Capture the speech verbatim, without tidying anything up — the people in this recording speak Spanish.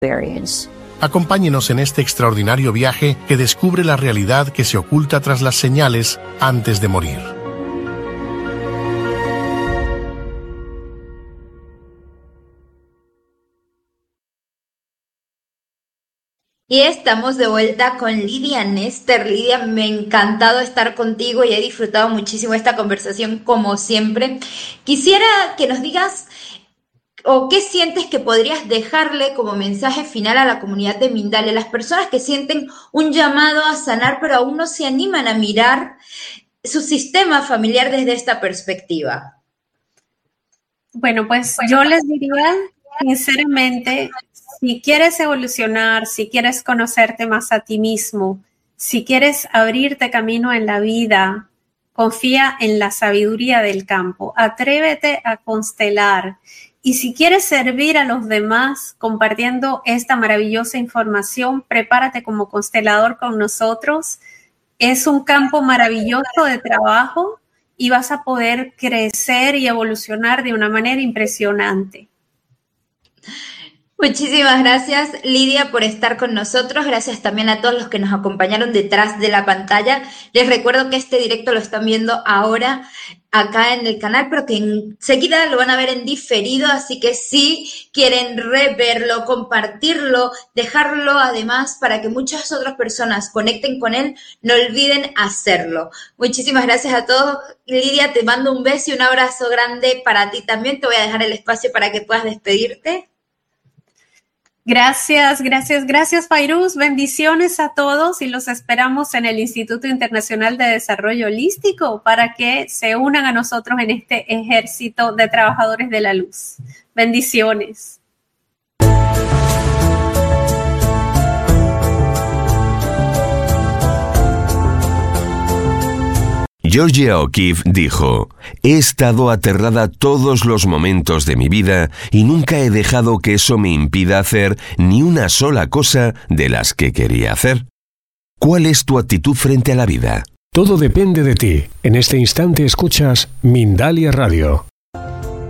Acompáñenos en este extraordinario viaje que descubre la realidad que se oculta tras las señales antes de morir. Y estamos de vuelta con Lidia Nester. Lidia, me ha encantado estar contigo y he disfrutado muchísimo esta conversación como siempre. Quisiera que nos digas o qué sientes que podrías dejarle como mensaje final a la comunidad de Mindalia, las personas que sienten un llamado a sanar pero aún no se animan a mirar su sistema familiar desde esta perspectiva. Bueno, pues yo les diría sinceramente, si quieres evolucionar, si quieres conocerte más a ti mismo, si quieres abrirte camino en la vida, confía en la sabiduría del campo, atrévete a constelar. Y si quieres servir a los demás compartiendo esta maravillosa información, prepárate como constelador con nosotros. Es un campo maravilloso de trabajo y vas a poder crecer y evolucionar de una manera impresionante. Muchísimas gracias, Lidia, por estar con nosotros. Gracias también a todos los que nos acompañaron detrás de la pantalla. Les recuerdo que este directo lo están viendo ahora acá en el canal, pero que enseguida lo van a ver en diferido, así que si quieren reverlo, compartirlo, dejarlo además para que muchas otras personas conecten con él, no olviden hacerlo. Muchísimas gracias a todos. Lidia, te mando un beso y un abrazo grande para ti también. Te voy a dejar el espacio para que puedas despedirte. Gracias, gracias, gracias, Fairuz. Bendiciones a todos y los esperamos en el Instituto Internacional de Desarrollo Holístico para que se unan a nosotros en este ejército de trabajadores de la luz. Bendiciones. Georgia O'Keeffe dijo: «He estado aterrada todos los momentos de mi vida y nunca he dejado que eso me impida hacer ni una sola cosa de las que quería hacer». ¿Cuál es tu actitud frente a la vida? Todo depende de ti. En este instante escuchas Mindalia Radio.